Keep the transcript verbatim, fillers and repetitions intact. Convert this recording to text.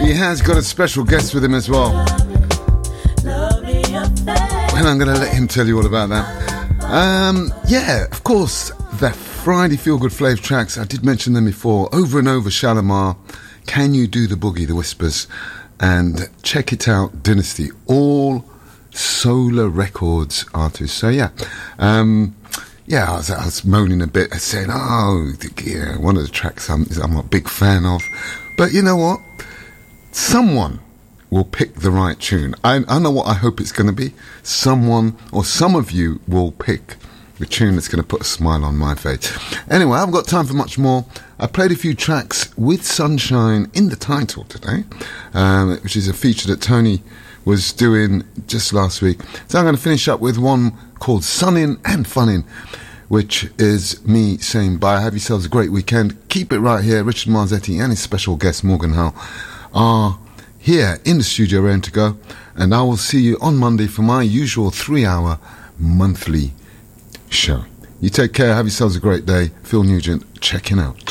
He has got a special guest with him as well. And I'm going to let him tell you all about that. Um, yeah, of course, the Friday Feel Good Flav tracks, I did mention them before, over and over, Shalimar, Can You Do the Boogie, The Whispers, and check it out, Dynasty, all Solar Records artists. So yeah, um, yeah, I was, I was moaning a bit, saying, oh, yeah, one of the tracks I'm, I'm a big fan of. But you know what? Someone will pick the right tune. I, I know what I hope it's going to be. Someone or some of you will pick the tune that's going to put a smile on my face. Anyway, I haven't got time for much more. I played a few tracks with Sunshine in the title today, um, which is a feature that Tony was doing just last week. So I'm going to finish up with one called Sunnin' and Funnin', which is me saying bye. Have yourselves a great weekend. Keep it right here. Richard Marzetti and his special guest Morgan Hull are here in the studio ready to go, and I will see you on Monday for my usual three-hour monthly show. You take care. Have yourselves a great day. Phil Nugent checking out.